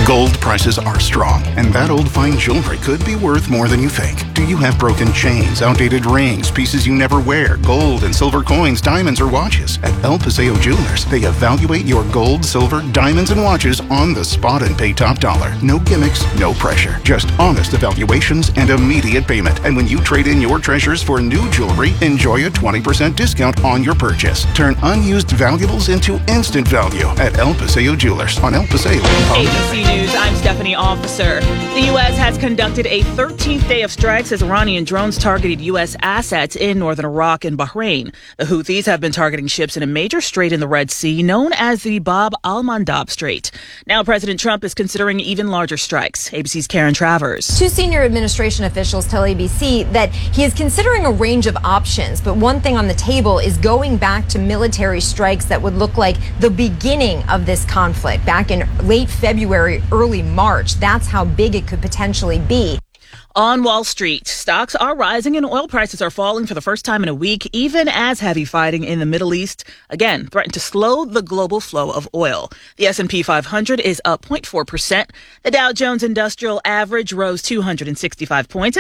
Gold prices are strong, and that old fine jewelry could be worth more than you think. Do you have broken chains, outdated rings, pieces you never wear, gold and silver coins, diamonds, or watches? At El Paseo Jewelers, they evaluate your gold, silver, diamonds, and watches on the spot and pay top dollar. No gimmicks, no pressure. Just honest evaluations and immediate payment. And when you trade in your treasures for new jewelry, enjoy a 20% discount on your purchase. Turn unused valuables into instant value at El Paseo Jewelers on El Paseo. ABC News, I'm Stephanie Officer. The U.S. has conducted a 13th day of strikes as Iranian drones targeted U.S. assets in northern Iraq and Bahrain. The Houthis have been targeting ships in a major strait in the Red Sea known as the Bab al-Mandab Strait. Now President Trump is considering even larger strikes. ABC's Karen Travers. Two senior administration officials tell ABC that he is considering a range of options, but one thing on the table is going back to military strikes that would look like the beginning of this conflict back in late February, early March. That's how big it could potentially be. On Wall Street, stocks are rising and oil prices are falling for the first time in a week, even as heavy fighting in the Middle East, again, threatened to slow the global flow of oil. The S&P 500 is up 0.4%. The Dow Jones Industrial Average rose 265 points.